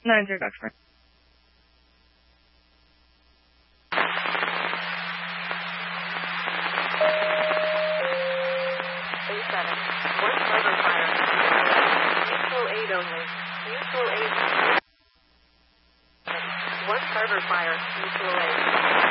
9-0 Foxtrot. A7. 1 target fire. Mutual aid only. Mutual aid. 1 target fire. Mutual aid.